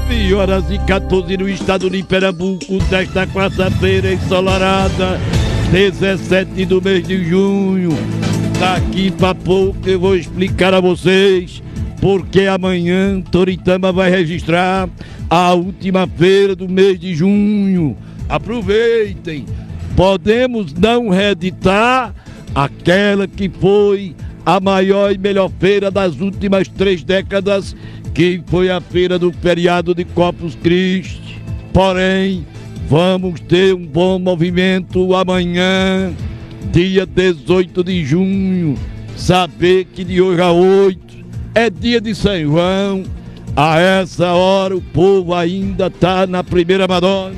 9h14 no estado de Pernambuco, desta quarta-feira ensolarada, 17 do mês de junho. Daqui pra pouco eu vou explicar a vocês porque amanhã Toritama vai registrar a última feira do mês de junho. Aproveitem, podemos não reeditar aquela que foi a maior e melhor feira das últimas 3 décadas, que foi a feira do feriado de Corpus Christi. Porém, vamos ter um bom movimento amanhã, dia 18 de junho. Saber que de hoje a 8 é dia de São João. A essa hora o povo ainda está na primeira Madonna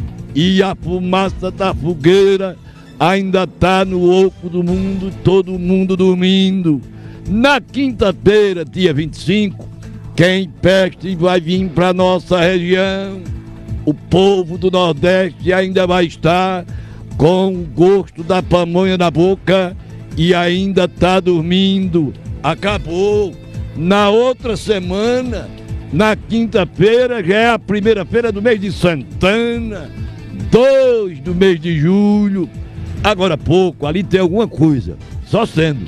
e a fumaça da fogueira ainda está no oco do mundo, todo mundo dormindo. Na quinta-feira, dia 25, quem peste vai vir para nossa região. O povo do Nordeste ainda vai estar com o gosto da pamonha na boca e ainda está dormindo. Acabou. Na outra semana, na quinta-feira, já é a primeira feira do mês de Santana, 2 do mês de julho. Agora há pouco, ali tem alguma coisa, só sendo.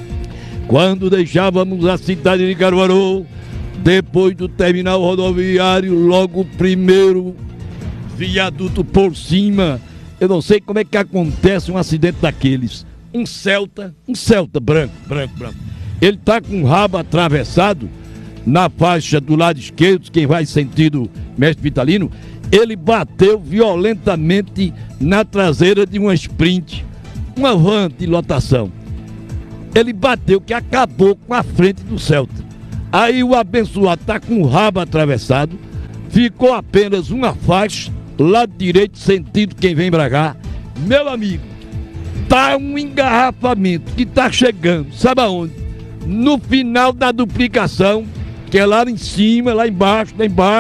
Quando deixávamos a cidade de Caruaru, depois do terminal rodoviário, logo o primeiro viaduto por cima, eu não sei como é que acontece um acidente daqueles. Um Celta branco. Ele tá com o rabo atravessado na faixa do lado esquerdo, quem vai sentido Mestre Vitalino. Ele bateu violentamente na traseira de uma Sprint, uma van de lotação. Ele bateu que acabou com a frente do Celta. Aí o abençoado tá com o rabo atravessado, ficou apenas uma faixa, lado direito, sentido quem vem pra cá. Meu amigo, tá um engarrafamento que tá chegando, sabe aonde? No final da duplicação, que é lá em cima, lá embaixo,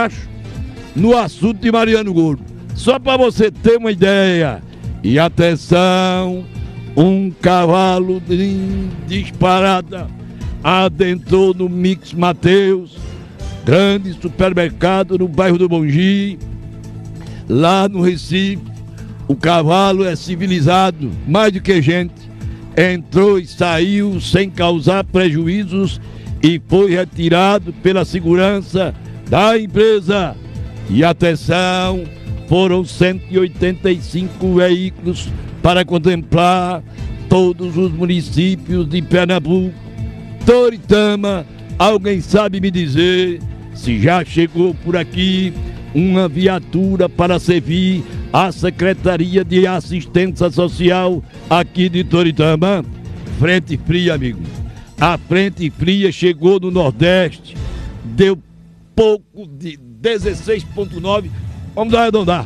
no açude de Mariano Gordo. Só para você ter uma ideia. E atenção, um cavalo disparada adentrou no Mix Mateus, grande supermercado no bairro do Bongi, lá no Recife. O cavalo é civilizado, mais do que gente. Entrou e saiu sem causar prejuízos e foi retirado pela segurança da empresa. E atenção, foram 185 veículos para contemplar todos os municípios de Pernambuco. Toritama, alguém sabe me dizer se já chegou por aqui uma viatura para servir a Secretaria de Assistência Social aqui de Toritama? Frente fria, amigo. A frente fria chegou no Nordeste, deu pouco de 16,9, vamos arredondar,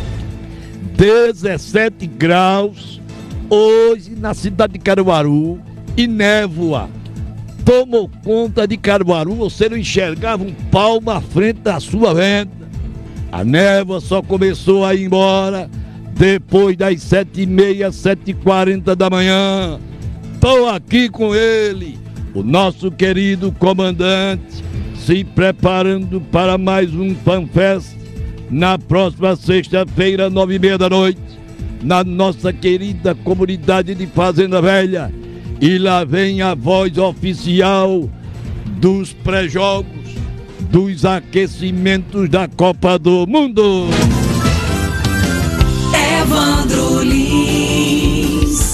17 graus hoje na cidade de Caruaru e névoa. Tomou conta de Caruaru, você não enxergava um palmo à frente da sua venda. A névoa só começou a ir embora depois das 7h30, 7h40 da manhã. Estou aqui com ele, o nosso querido comandante, se preparando para mais um FanFest na próxima sexta-feira, 9h30 da noite, na nossa querida comunidade de Fazenda Velha. E lá vem a voz oficial dos pré-jogos, dos aquecimentos da Copa do Mundo. Evandro Lins.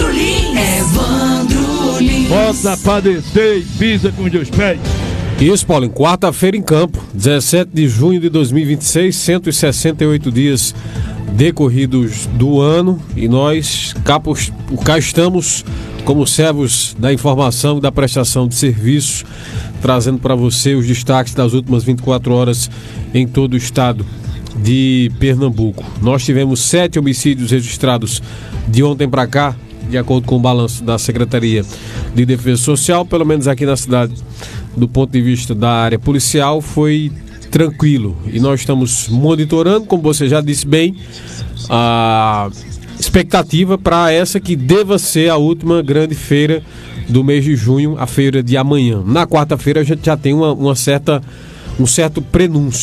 Bota pra descer e pisa com os dois pés. Isso, Paulo, em quarta-feira em campo, 17 de junho de 2026, 168 dias decorridos do ano, e nós cá estamos como servos da informação e da prestação de serviços, trazendo para você os destaques das últimas 24 horas em todo o estado de Pernambuco. Nós tivemos 7 homicídios registrados de ontem para cá, de acordo com o balanço da Secretaria de Defesa Social. Pelo menos aqui na cidade, do ponto de vista da área policial, foi tranquilo. E nós estamos monitorando, como você já disse bem, a expectativa para essa que deva ser a última grande feira do mês de junho, a feira de amanhã. Na quarta-feira a gente já tem um certo prenúncio,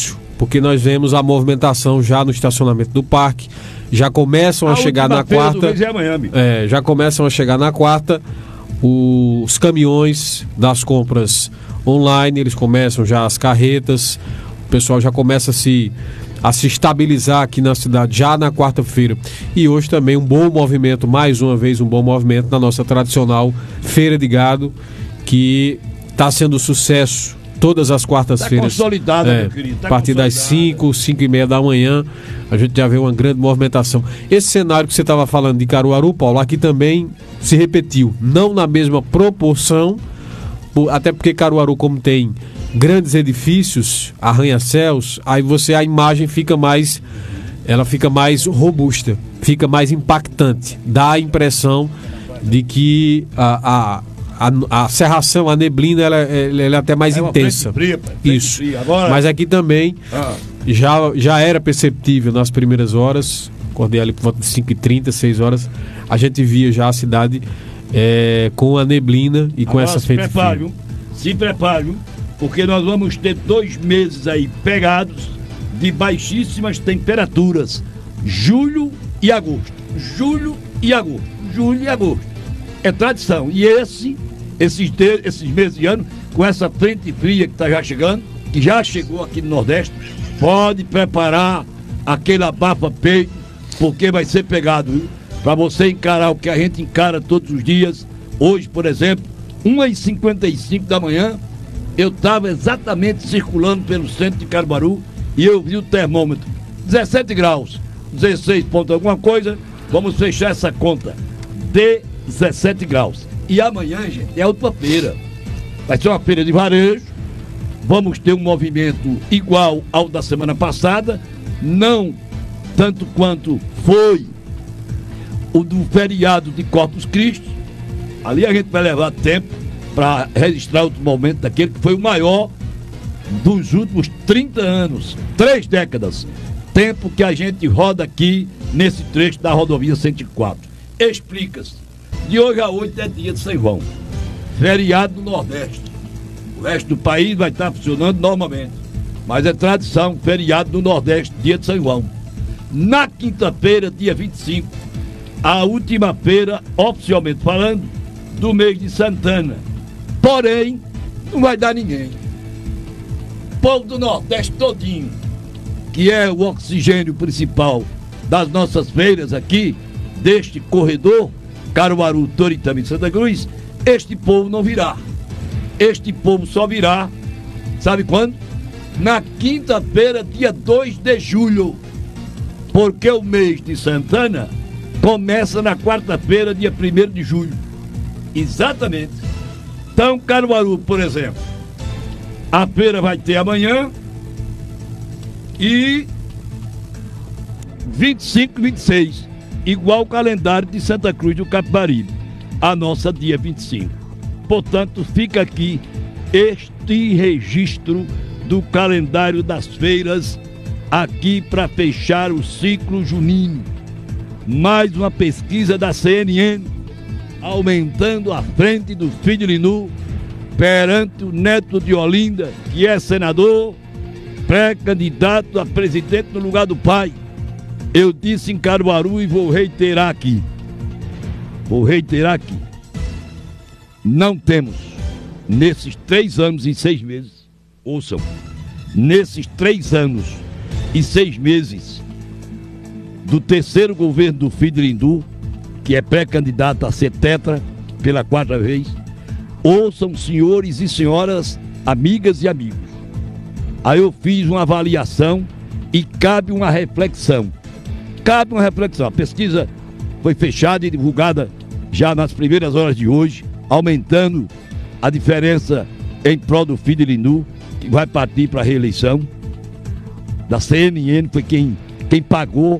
porque nós vemos a movimentação já no estacionamento do parque. Já começam a chegar na quarta. Já começam a chegar na quarta os caminhões das compras online, eles começam já as carretas, o pessoal já começa a se estabilizar aqui na cidade já na quarta-feira. E hoje também um bom movimento, mais uma vez um bom movimento na nossa tradicional Feira de Gado, que está sendo sucesso todas as quartas-feiras. Está consolidada, meu querido. A partir das 5h30 da manhã, a gente já vê uma grande movimentação. Esse cenário que você estava falando de Caruaru, Paulo, aqui também se repetiu. Não na mesma proporção, até porque Caruaru, como tem grandes edifícios, arranha-céus, aí a imagem fica mais robusta, fica mais impactante. Dá a impressão de que a cerração, a neblina, ela é até mais intensa. Fria, isso. Fria. Agora... Mas aqui também já era perceptível nas primeiras horas, acordei ali por volta de 5h30, 6 horas, a gente via já a cidade com a neblina e com essa feita fria. Se prepare, porque nós vamos ter 2 meses aí pegados de baixíssimas temperaturas. Julho e agosto. É tradição. E esses meses de ano, com essa frente fria que está já chegando, que já chegou aqui no Nordeste, pode preparar aquele abafa-peito, porque vai ser pegado, para você encarar o que a gente encara todos os dias. Hoje, por exemplo, 1h55 da manhã, eu estava exatamente circulando pelo centro de Caruaru e eu vi o termômetro, 17 graus, 16 ponto alguma coisa, vamos fechar essa conta, 17 graus. E amanhã, gente, é a última feira. Vai ser uma feira de varejo. Vamos ter um movimento igual ao da semana passada. Não tanto quanto foi o do feriado de Corpus Christi. Ali a gente vai levar tempo para registrar outro momento daquele que foi o maior dos últimos 30 anos. 3 décadas. Tempo que a gente roda aqui nesse trecho da rodovia 104. Explica-se. De hoje a 8 é dia de São João, feriado no Nordeste. O resto do país vai estar funcionando normalmente, mas é tradição, feriado no Nordeste, dia de São João. Na quinta-feira, dia 25, a última feira, oficialmente falando, do mês de Santana. Porém, não vai dar ninguém. O povo do Nordeste todinho, que é o oxigênio principal das nossas feiras aqui, deste corredor, Caruaru, Toritama e Santa Cruz, este povo não virá. Este povo só virá, sabe quando? Na quinta-feira, dia 2 de julho. Porque o mês de Santana começa na quarta-feira, dia 1º de julho. Exatamente. Então, Caruaru, por exemplo, a feira vai ter amanhã e 25 e 26. Igual o calendário de Santa Cruz do Capibaribe, a nossa dia 25. Portanto, fica aqui este registro do calendário das feiras aqui para fechar o ciclo junino. Mais uma pesquisa da CNN aumentando a frente do filho Linu perante o neto de Olinda, que é senador, pré-candidato a presidente no lugar do pai. Eu disse em Caruaru e vou reiterar aqui. Não temos, nesses 3 anos e 6 meses, ouçam, nesses 3 anos e 6 meses do terceiro governo do filho de Lindu, que é pré-candidato a ser tetra pela 4ª vez, ouçam, senhores e senhoras, amigas e amigos. Aí eu fiz uma avaliação e cabe uma reflexão. A pesquisa foi fechada e divulgada já nas primeiras horas de hoje, aumentando a diferença em prol do filho de Lindu, que vai partir para a reeleição. Da CNN foi quem pagou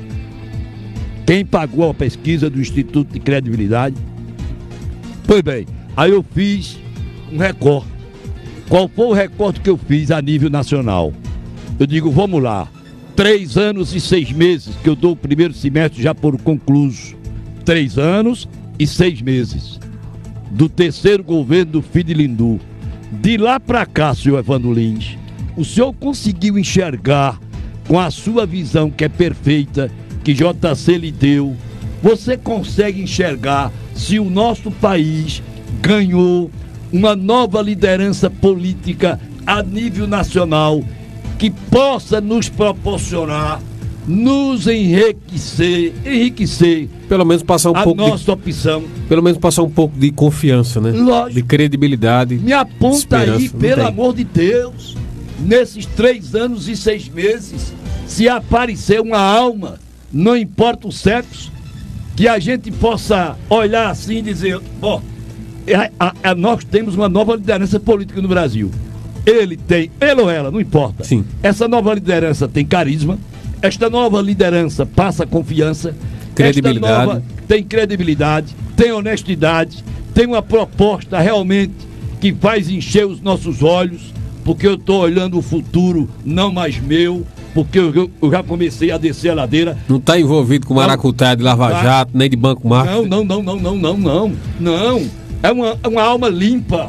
a pesquisa do Instituto de Credibilidade. Pois bem, aí eu fiz um recorte. Qual foi o recorte que eu fiz a nível nacional? Eu digo, vamos lá. 3 anos e 6 meses, que eu dou o primeiro semestre já por concluso. 3 anos e 6 meses do terceiro governo do filho de Lindu. De lá para cá, senhor Evandro Lins, o senhor conseguiu enxergar com a sua visão que é perfeita, que JC lhe deu, você consegue enxergar se o nosso país ganhou uma nova liderança política a nível nacional que possa nos proporcionar, nos enriquecer, pelo menos passar um a pouco nossa opção. pelo menos passar um pouco de confiança, né? Lógico. De credibilidade. Me aponta aí, esperança. Não pelo tem. amor de Deus, nesses 3 anos e 6 meses, se aparecer uma alma, não importa o sexo, que a gente possa olhar assim e dizer, ó, nós temos uma nova liderança política no Brasil. Ele ou ela, não importa. Sim. Essa nova liderança tem carisma, esta nova liderança passa confiança, Credibilidade. esta nova tem credibilidade, tem honestidade, tem uma proposta realmente que faz encher os nossos olhos, porque eu estou olhando o futuro, não mais meu, porque eu já comecei a descer a ladeira. Não está envolvido com maracutaia de Lava-Jato, nem de Banco Marco. Não. É uma alma limpa,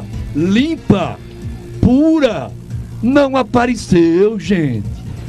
pura. Não apareceu, gente.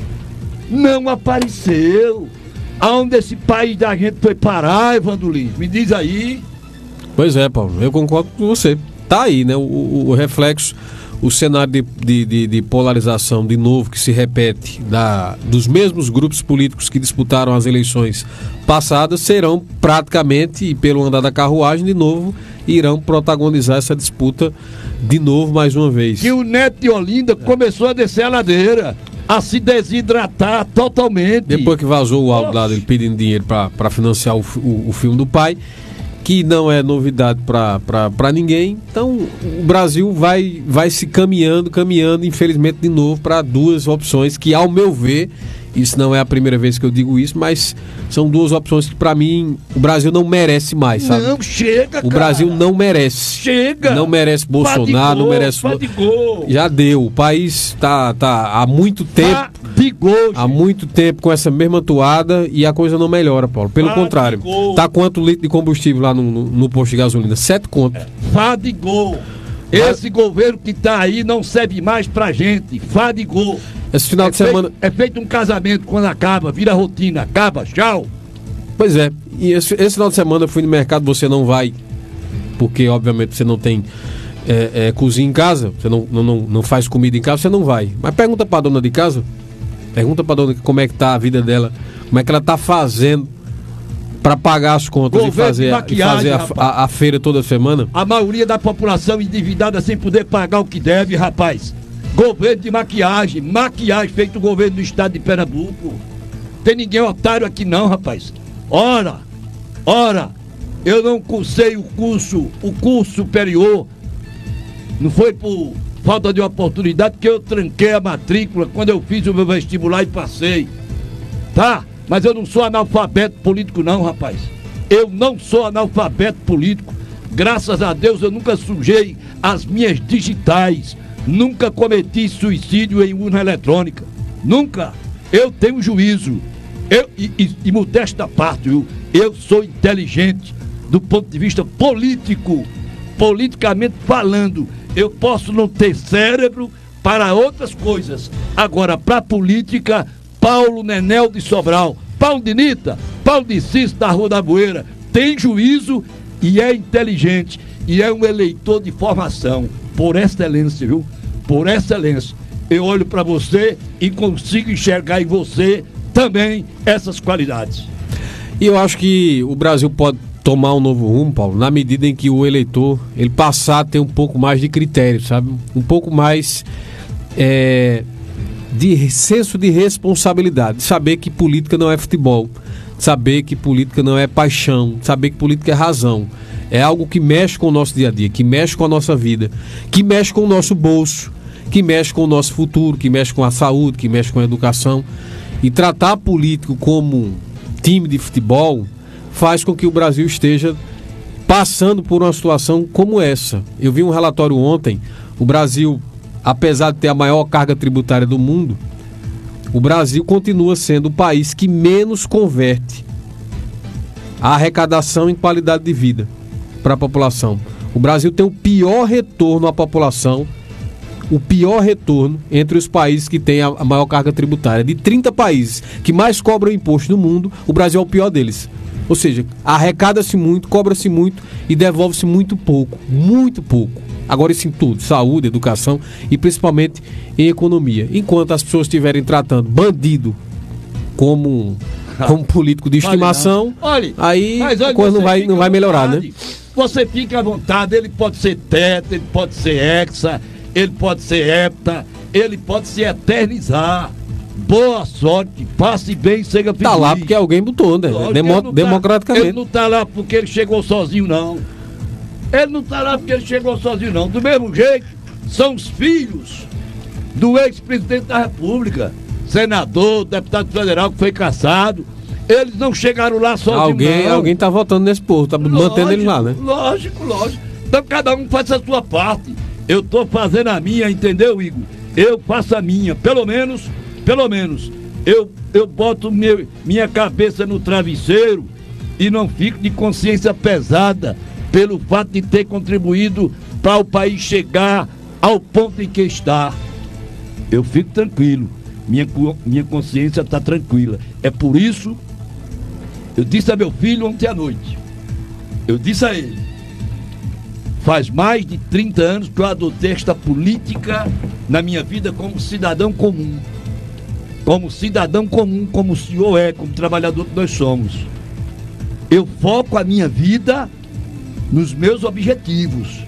Não apareceu. Aonde esse país da gente foi parar, Evandro Lins? Me diz aí. Pois é, Paulo, eu concordo com você. Tá aí, né? O reflexo, o cenário de polarização de novo que se repete dos mesmos grupos políticos que disputaram as eleições passadas serão praticamente, e pelo andar da carruagem, de novo, irão protagonizar essa disputa de novo mais uma vez. Que o Neto de Olinda começou a descer a ladeira, a se desidratar totalmente. Depois que vazou o áudio lá dele pedindo dinheiro para financiar o filme do pai, que não é novidade para ninguém. Então o Brasil vai se caminhando, infelizmente, de novo para 2 opções que, ao meu ver, isso não é a primeira vez que eu digo isso, mas são 2 opções que, para mim, o Brasil não merece mais, sabe? Não, chega, O Brasil não merece. Chega. Não merece Bolsonaro, não merece... Fadigou. Já deu. O país tá há muito tempo... Há muito tempo com essa mesma toada e a coisa não melhora, Paulo. Pelo contrário. Tá quanto litro de combustível lá no posto de gasolina? 7 conto. Fadigou. Esse governo que tá aí não serve mais pra gente. Fadigou. Esse final de semana... É feito um casamento, quando acaba, vira rotina, acaba, tchau. Pois é. E esse final de semana eu fui no mercado, você não vai, porque obviamente você não tem cozinha em casa, você não faz comida em casa, você não vai. Mas pergunta pra dona de casa, como é que tá a vida dela, como é que ela tá fazendo para pagar as contas e fazer a feira toda semana. A maioria da população endividada sem poder pagar o que deve, rapaz. Governo de maquiagem feito o governo do estado de Pernambuco. Tem ninguém otário aqui não, rapaz. Ora, eu não cursei o curso superior. Não foi por falta de oportunidade que eu tranquei a matrícula quando eu fiz o meu vestibular e passei. Tá? Mas eu não sou analfabeto político não, rapaz. Eu não sou analfabeto político. Graças a Deus eu nunca sujei as minhas digitais. Nunca cometi suicídio em urna eletrônica. Nunca. Eu tenho juízo. E modesta parte, viu? Eu sou inteligente do ponto de vista político. Politicamente falando. Eu posso não ter cérebro para outras coisas. Agora, para política, Paulo Nenel de Sobral, Paulo de Nita, Paulo de Cícero da Rua da Boeira, tem juízo e é inteligente. E é um eleitor de formação. Por excelência, viu? Por excelência. Eu olho para você e consigo enxergar em você também essas qualidades. E eu acho que o Brasil pode tomar um novo rumo, Paulo, na medida em que o eleitor, ele passar a ter um pouco mais de critério, sabe? Um pouco mais de senso de responsabilidade, de saber que política não é futebol, de saber que política não é paixão, de saber que política é razão. É algo que mexe com o nosso dia a dia, que mexe com a nossa vida, que mexe com o nosso bolso, que mexe com o nosso futuro, que mexe com a saúde, que mexe com a educação. E tratar político como time de futebol faz com que o Brasil esteja passando por uma situação como essa. Eu vi um relatório ontem, o Brasil, apesar de ter a maior carga tributária do mundo, o Brasil continua sendo o país que menos converte a arrecadação em qualidade de vida para a população. O Brasil tem o pior retorno à população o pior retorno entre os países que têm a maior carga tributária. De 30 países que mais cobram imposto no mundo, o Brasil é o pior deles. Ou seja, arrecada-se muito, cobra-se muito e devolve-se muito pouco. Muito pouco. Agora isso em tudo, saúde, educação e principalmente em economia. Enquanto as pessoas estiverem tratando bandido como político de estimação, aí a coisa não vai melhorar, né? Você fica à vontade, ele pode ser teto, ele pode ser hexa, ele pode ser hepta, ele pode se eternizar. Boa sorte, passe bem, seja feliz. Tá lá porque alguém botou, né? Democraticamente. Ele não tá lá porque ele chegou sozinho, não. Ele não tá lá porque ele chegou sozinho, não. Do mesmo jeito, são os filhos do ex-presidente da República, senador, deputado federal que foi cassado. Eles não chegaram lá sozinhos, não. Alguém tá votando nesse povo, tá mantendo ele lá, né? Lógico. Então cada um faz a sua parte. Eu tô fazendo a minha, entendeu, Igor? Eu faço a minha, pelo menos, eu boto minha cabeça no travesseiro e não fico de consciência pesada pelo fato de ter contribuído para o país chegar ao ponto em que está. Eu fico tranquilo, minha consciência está tranquila. É por isso, eu disse a meu filho ontem à noite, eu disse a ele, faz mais de 30 anos que eu adotei esta política na minha vida como cidadão comum. Como cidadão comum, como o senhor é, como trabalhador que nós somos. Eu foco a minha vida nos meus objetivos.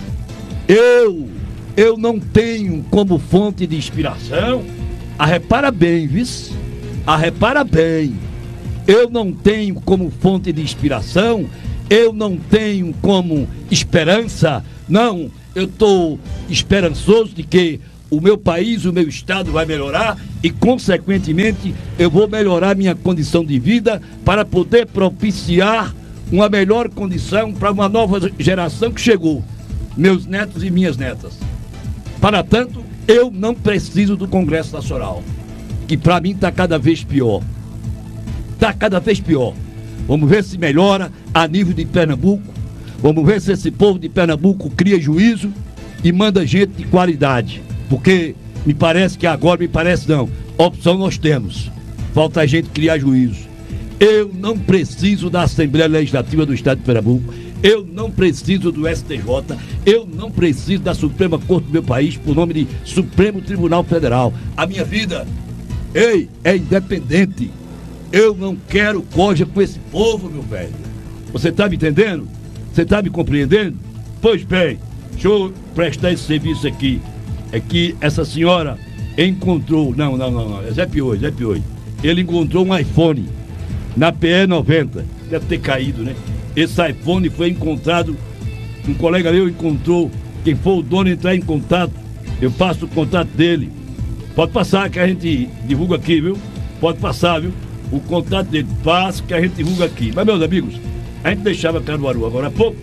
Eu não tenho como fonte de inspiração, repara bem, vice? Repara bem. Eu não tenho como fonte de inspiração, eu não tenho como esperança, não, eu estou esperançoso de que o meu país, o meu estado vai melhorar e, consequentemente, eu vou melhorar minha condição de vida para poder propiciar uma melhor condição para uma nova geração que chegou, meus netos e minhas netas. Para tanto, eu não preciso do Congresso Nacional, que para mim está cada vez pior. Está cada vez pior. Vamos ver se melhora a nível de Pernambuco. Vamos ver se esse povo de Pernambuco cria juízo e manda gente de qualidade. Porque me parece que agora, não, opção nós temos. Falta a gente criar juízo. Eu não preciso da Assembleia Legislativa do Estado de Pernambuco. Eu não preciso do STJ. Eu não preciso da Suprema Corte do meu país por nome de Supremo Tribunal Federal. A minha vida, é independente. Eu não quero corja com esse povo, meu velho. Você está me entendendo? Você está me compreendendo? Pois bem, deixa eu prestar esse serviço aqui. É que essa senhora encontrou... Não. É Zé Pioi. Ele encontrou um iPhone na PE 90. Deve ter caído, né? Esse iPhone foi encontrado... Um colega meu encontrou. Quem for o dono entrar em contato, eu passo o contato dele. Pode passar que a gente divulga aqui, viu? Pode passar, viu? O contato dele, passa que a gente divulga aqui. Mas, meus amigos, a gente deixava Caruaru agora há pouco.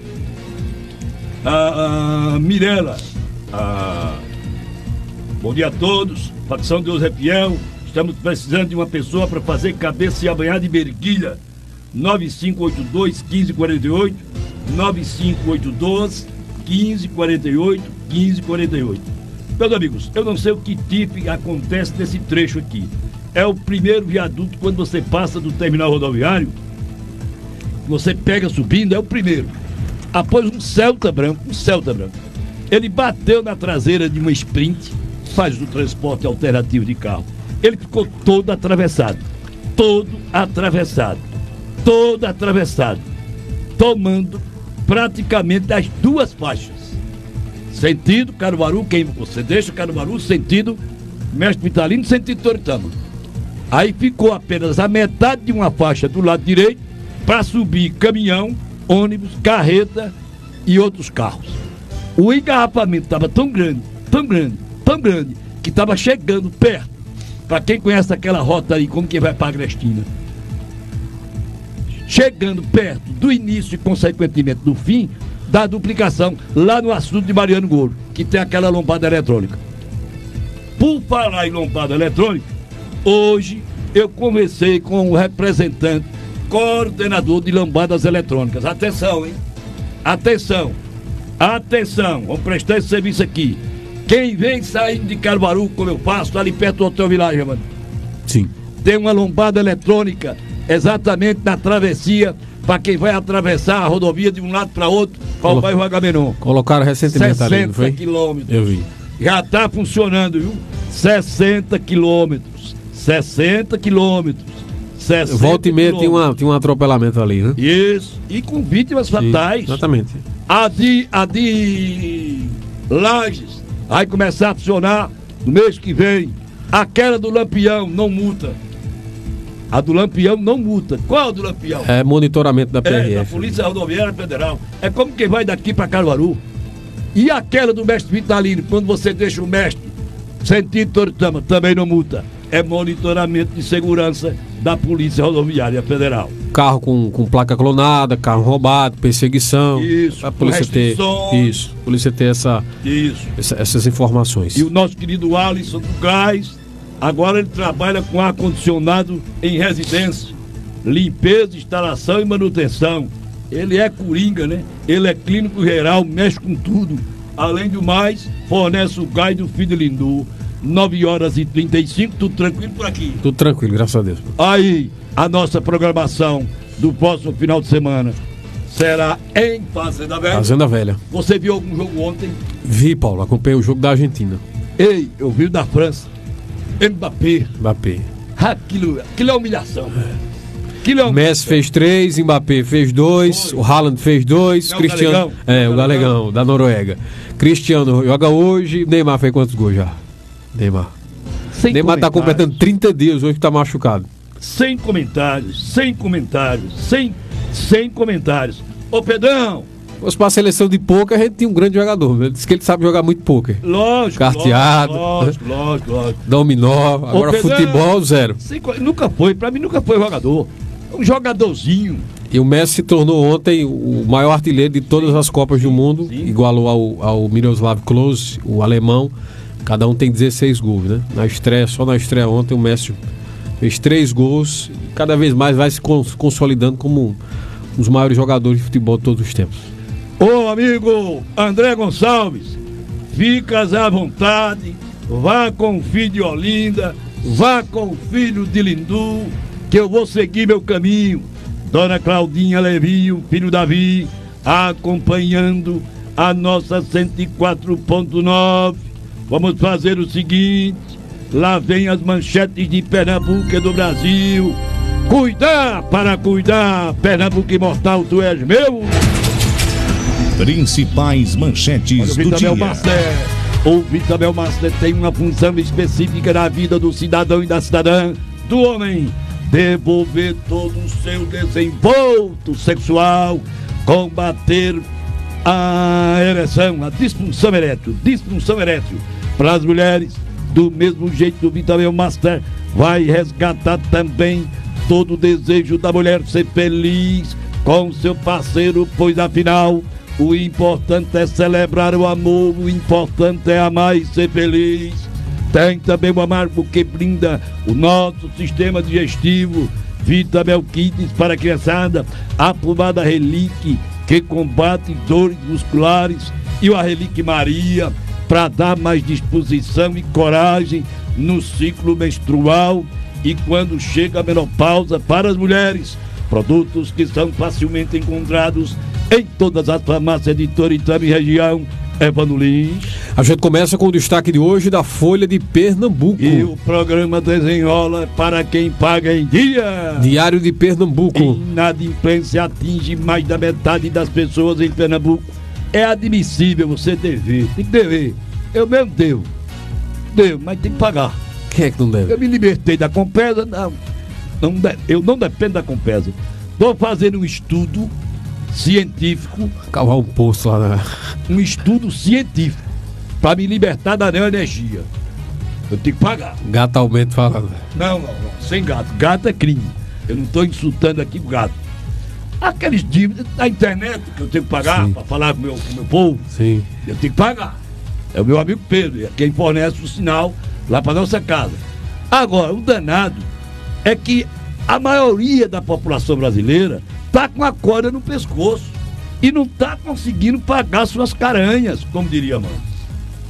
Mirela, bom dia a todos. Facção Deus é Fiel. Estamos precisando de uma pessoa para fazer cabeça e amanhã de berguilha. 9582-1548. 9582-1548. Meus amigos, eu não sei o que tipo acontece nesse trecho aqui. É o primeiro viaduto quando você passa do terminal rodoviário. Você pega subindo, é o primeiro. Após um Celta branco. Ele bateu na traseira de uma Sprint, faz o transporte alternativo de carro. Ele ficou todo atravessado. Tomando praticamente as duas faixas. Sentido Caruaru, quem você deixa Caruaru, sentido Mestre Vitalino, sentido Toritama. Aí ficou apenas a metade de uma faixa do lado direito para subir caminhão, ônibus, carreta e outros carros. O engarrafamento estava tão grande, que estava chegando perto. Para quem conhece aquela rota aí, como que vai para Agrestina, chegando perto do início e consequentemente do fim da duplicação lá no açude de Mariano Golo, que tem aquela lombada eletrônica. Por falar em lombada eletrônica, hoje eu conversei com o representante, coordenador de lombadas eletrônicas. Atenção, hein? Atenção, vamos prestar esse serviço aqui. Quem vem saindo de Caruaru, como eu faço, ali perto do Hotel Village, mano. Sim. Tem uma lombada eletrônica exatamente na travessia para quem vai atravessar a rodovia de um lado para outro para o bairro Agamenon. Colocaram recentemente ali, não foi? 60 quilômetros. Eu vi. Já está funcionando, viu? 60 quilômetros. 60 quilômetros. 60 Volta e meia quilômetros. tinha um atropelamento ali, né? Isso. E com vítimas fatais. Exatamente. A de Lages vai começar a funcionar no mês que vem. Aquela do Lampião não multa. A do Lampião não multa. Qual a do Lampião? É monitoramento da PRF. Da Polícia Rodoviária Federal. É como quem vai daqui para Caruaru. E aquela do mestre Vitalino, quando você deixa o mestre sentido Toritama, também não multa. É monitoramento de segurança da Polícia Rodoviária Federal. Carro com placa clonada, carro roubado, perseguição. Isso, a polícia ter isso, a polícia ter essas informações. E o nosso querido Alisson do Gás, agora ele trabalha com ar-condicionado em residência, limpeza, instalação e manutenção. Ele é coringa, né? Ele é clínico geral, mexe com tudo. Além do mais, fornece o gás do Filho Lindu. 9h35, tudo tranquilo por aqui? Tudo tranquilo, graças a Deus. Aí, a nossa programação do próximo final de semana será em Fazenda Velha. Fazenda Velha. Você viu algum jogo ontem? Vi, Paulo, acompanhei o jogo da Argentina. Ei, eu vi o da França. Mbappé. Aquilo é humilhação. Messi fez 3, Mbappé fez 2, o Haaland fez 2, Cristiano. O Galegão, da Noruega. Cristiano joga hoje, Neymar fez quantos gols já? Neymar tá completando 30 dias hoje que tá machucado. Sem comentários. Ô Pedrão, se fosse pra seleção de poker, a gente tinha um grande jogador, né? Diz que ele sabe jogar muito poker. Lógico. Carteado. Lógico. Dominó. Agora Pedrão, futebol, zero. Pra mim nunca foi jogador. Um jogadorzinho. E o Messi se tornou ontem o maior artilheiro de todas as Copas do Mundo. Sim. Igualou ao Miroslav Klose, o alemão. Cada um tem 16 gols, né? Só na estreia ontem o Messi fez 3 gols. E cada vez mais vai se consolidando como um dos maiores jogadores de futebol de todos os tempos. Ô amigo André Gonçalves, ficas à vontade, vá com o filho de Olinda, vá com o filho de Lindu, que eu vou seguir meu caminho. Dona Claudinha Levinho, filho Davi, acompanhando a nossa 104.9. Vamos fazer o seguinte, lá vem as manchetes de Pernambuco e do Brasil. Cuidar para cuidar, Pernambuco imortal, tu és meu. Principais manchetes do dia. O Vitamel Master tem uma função específica na vida do cidadão e da cidadã, do homem. Devolver todo o seu desenvolto sexual, combater a ereção, a disfunção erétil para as mulheres. Do mesmo jeito, o Vitamel Master vai resgatar também todo o desejo da mulher ser feliz com seu parceiro, pois afinal o importante é celebrar o amor, o importante é amar e ser feliz. Tem também o amargo que brinda o nosso sistema digestivo, Vitamel Kids para a criançada, a pomada Relique que combate dores musculares e o Relique Maria para dar mais disposição e coragem no ciclo menstrual e quando chega a menopausa para as mulheres. Produtos que são facilmente encontrados em todas as farmácias de Toritama e região. Evandro Lins. A gente começa com o destaque de hoje da Folha de Pernambuco. E o programa desenrola para quem paga em dia. Diário de Pernambuco. Inadimplência atinge mais da metade das pessoas em Pernambuco. É admissível você dever. Tem que dever. Eu mesmo devo, mas tem que pagar. Quem é que não deve? Eu me libertei da Compesa, eu não dependo da Compesa. Estou fazendo um estudo científico. Cavar um poço lá na... Um estudo científico para me libertar da neoenergia. Eu tenho que pagar. Gato aumento falando. Não, sem gato. Gato é crime. Eu não estou insultando aqui o gato. Aqueles dívidas da internet que eu tenho que pagar para falar com o meu povo. Sim. Eu tenho que pagar. É o meu amigo Pedro, quem fornece o sinal lá para nossa casa. Agora, o danado é que a maioria da população brasileira está com a corda no pescoço e não está conseguindo pagar suas caranhas, como diria a mãe.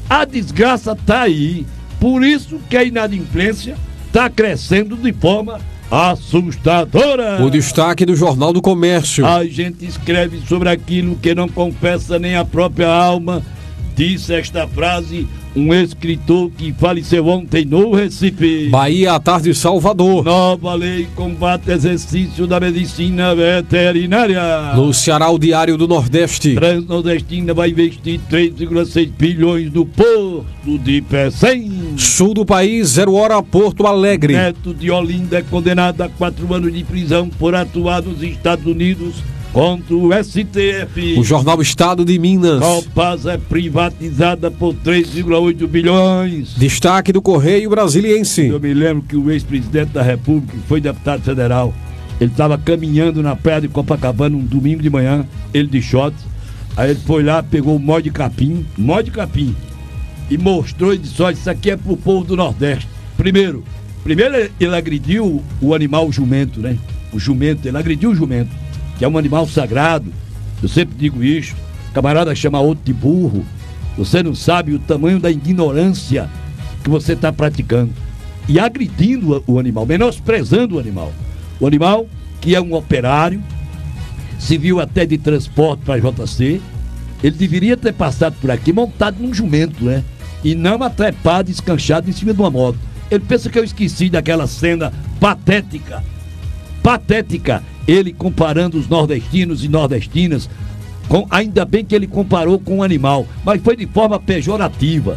A desgraça tá aí. Por isso que a inadimplência tá crescendo de forma assustadora. O destaque do Jornal do Comércio. A gente escreve sobre aquilo que não confessa nem a própria alma. Disse esta frase um escritor que faleceu ontem no Recife. Bahia à tarde, Salvador. Nova lei combate exercício da medicina veterinária. No Ceará, o Diário do Nordeste. Transnordestina vai investir 3,6 bilhões no porto de Pecém. Sul do país, 0 hora, Porto Alegre. Neto de Olinda é condenado a 4 anos de prisão por atuar nos Estados Unidos contra o STF. O Jornal Estado de Minas. Copasa é privatizada por 3,8 bilhões. Destaque do Correio Brasiliense. Eu me lembro que o ex-presidente da República, que foi deputado federal, ele estava caminhando na praia de Copacabana um domingo de manhã, ele de shorts, aí ele foi lá, pegou o mó de capim, e mostrou e disse: olha, isso aqui é pro povo do Nordeste. Primeiro ele agrediu o animal jumento, né? Ele agrediu o jumento, que é um animal sagrado. Eu sempre digo isso. Camarada chama outro de burro. Você não sabe o tamanho da ignorância que você está praticando. E agredindo o animal, menosprezando o animal. O animal, que é um operário, civil até de transporte para a JC, ele deveria ter passado por aqui montado num jumento, né? E não atrepado, escanchado em cima de uma moto. Ele pensa que eu esqueci daquela cena patética. Ele comparando os nordestinos e nordestinas, ainda bem que ele comparou com um animal, mas foi de forma pejorativa.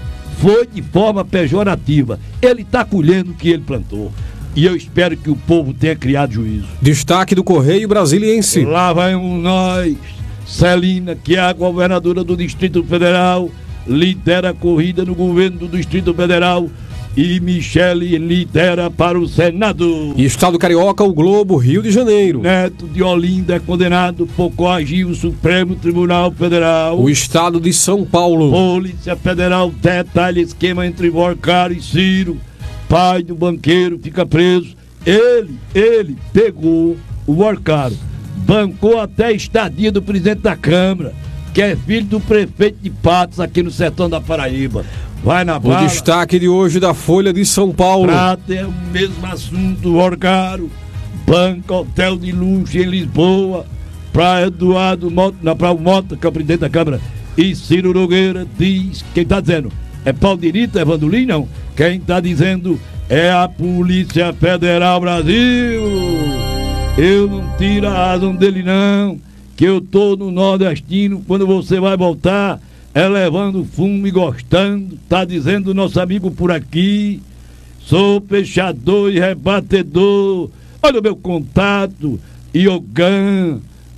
Ele está colhendo o que ele plantou. E eu espero que o povo tenha criado juízo. Destaque do Correio Brasiliense. Lá vamos nós. Celina, que é a governadora do Distrito Federal, lidera a corrida no governo do Distrito Federal. E Michele lidera para o Senado. Estado Carioca, o Globo, Rio de Janeiro. Neto de Olinda é condenado por coagir o Supremo Tribunal Federal. O Estado de São Paulo. Polícia Federal detalha esquema entre Worcaro e Ciro. Pai do banqueiro fica preso. Ele pegou o Worcaro, bancou até a estadia do presidente da Câmara, que é filho do prefeito de Patos, aqui no sertão da Paraíba. Vai na bala. O destaque de hoje da Folha de São Paulo. Prata é o mesmo assunto, Worcaro. Banca, hotel de luxo em Lisboa. Pra Eduardo Mota, que é o presidente da Câmara. E Ciro Nogueira diz, quem tá dizendo? É Paulinito, é Vandolim, não? Quem tá dizendo é a Polícia Federal Brasil. Eu não tiro a razão dele, não. Que eu tô no nordestino, quando você vai voltar, é levando fumo e gostando. Tá dizendo o nosso amigo por aqui. Sou fechador e rebatedor. Olha o meu contato, Iogan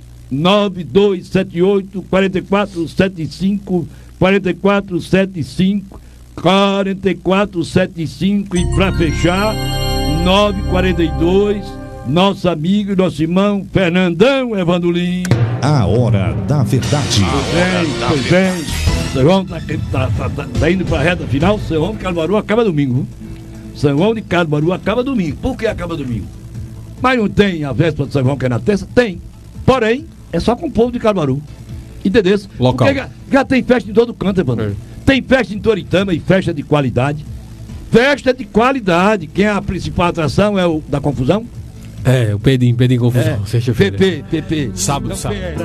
9278 4475 4475 4475. E pra fechar, 942, nosso amigo e nosso irmão Fernandão Evandolim. A hora da verdade. Pois bem. São João tá indo pra reta final. São João de Caruaru acaba domingo. São João de Caruaru acaba domingo. Por que acaba domingo? Mas não tem a véspera de São João, que é na terça? Tem. Porém, é só com o povo de Caruaru. Entendeu? Local. Porque já tem festa em todo canto, Evandro. Tem festa em Toritama e festa de qualidade. Festa de qualidade. Quem é a principal atração? É o da confusão? É, o Pedinho Confusão. PP. Sábado.